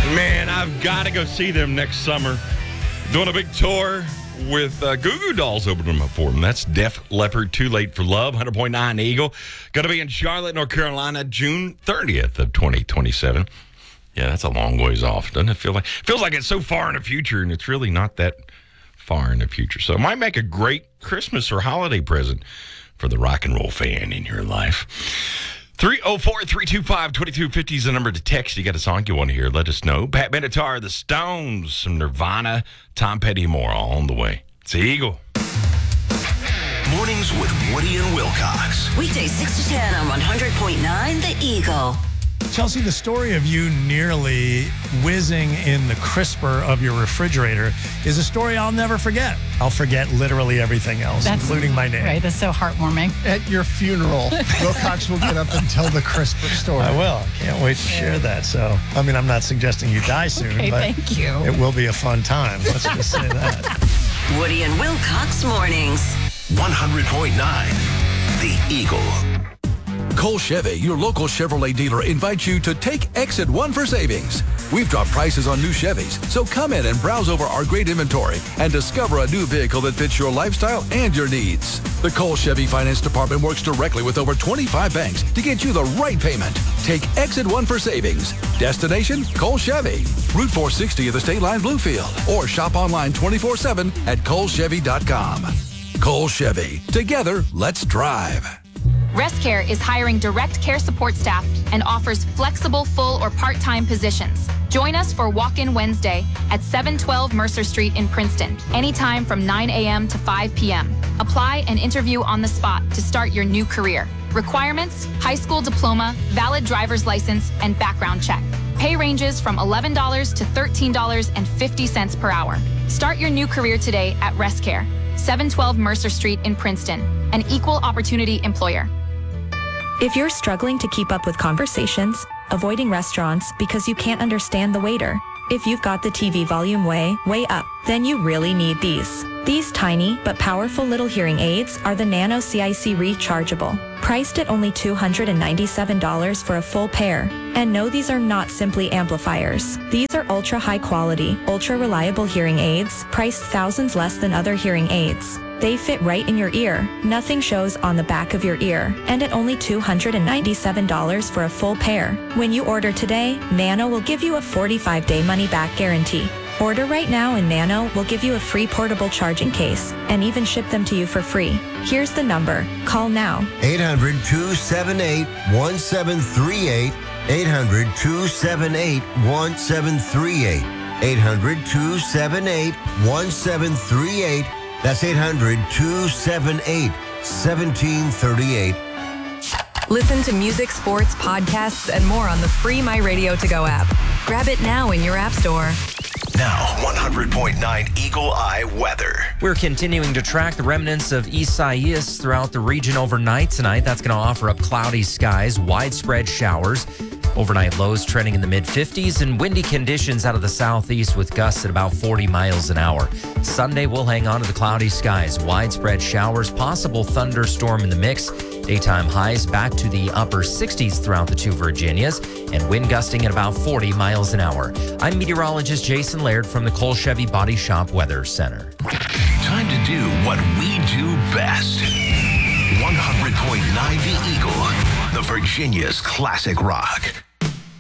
Man, I've got to go see them next summer. Doing a big tour with Goo Goo Dolls opening up for them. That's Def Leppard, Too Late for Love, 100.9 Eagle. Going to be in Charlotte, North Carolina, June 30th of 2027. Yeah, that's a long ways off, doesn't it? Feels like it's so far in the future, and it's really not that far in the future. So it might make a great Christmas or holiday present for the rock and roll fan in your life. 304-325-2250 is the number to text. You got a song you want to hear, let us know. Pat Benatar, The Stones, some Nirvana, Tom Petty, more all on the way. It's the Eagle. Mornings with Woody and Wilcox. Weekdays 6 to 10 on 100.9 The Eagle. Chelsea, the story of you nearly whizzing in the crisper of your refrigerator is a story I'll never forget. I'll forget literally everything else, including my name. Right, that's so heartwarming. At your funeral, Wilcox will get up and tell the crisper story. I will. Can't wait to share that. So, I mean, I'm not suggesting you die soon, Okay, but thank you. It will be a fun time. Let's just say that. Woody and Wilcox mornings. 100.9 The Eagle. Cole Chevy, your local Chevrolet dealer, invites you to take Exit 1 for savings. We've dropped prices on new Chevys, so come in and browse over our great inventory and discover a new vehicle that fits your lifestyle and your needs. The Cole Chevy Finance Department works directly with over 25 banks to get you the right payment. Take Exit 1 for savings. Destination, Cole Chevy. Route 460 of the State Line Bluefield. Or shop online 24/7 at colechevy.com. Cole Chevy. Together, let's drive. ResCare is hiring direct care support staff and offers flexible full or part-time positions. Join us for Walk-In Wednesday at 712 Mercer Street in Princeton, anytime from 9 a.m. to 5 p.m. Apply and interview on the spot to start your new career. Requirements: high school diploma, valid driver's license, and background check. Pay ranges from $11 to $13.50 per hour. Start your new career today at ResCare, 712 Mercer Street in Princeton, an equal opportunity employer. If you're struggling to keep up with conversations, avoiding restaurants because you can't understand the waiter, if you've got the TV volume way up, then you really need these. These tiny but powerful little hearing aids are the Nano CIC Rechargeable, priced at only $297 for a full pair. And no, these are not simply amplifiers. These are ultra high quality, ultra reliable hearing aids, priced thousands less than other hearing aids. They fit right in your ear. Nothing shows on the back of your ear. And at only $297 for a full pair. When you order today, Nano will give you a 45-day money-back guarantee. Order right now and Nano will give you a free portable charging case and even ship them to you for free. Here's the number. Call now. 800-278-1738. 800-278-1738. 800-278-1738. That's 800-278-1738. Listen to music, sports, podcasts, and more on the free My Radio To Go app. Grab it now in your app store. Now, 100.9 Eagle Eye weather. We're continuing to track the remnants of Isaias throughout the region overnight tonight. That's going to offer up cloudy skies, widespread showers. Overnight lows trending in the mid-50s and windy conditions out of the southeast with gusts at about 40 miles an hour. Sunday, we'll hang on to the cloudy skies, widespread showers, possible thunderstorm in the mix. Daytime highs back to the upper 60s throughout the two Virginias and wind gusting at about 40 miles an hour. I'm meteorologist Jason Laird from the Cole Chevy Body Shop Weather Center. Time to do what we do best. 100.9 The Eagle, the Virginia's classic rock.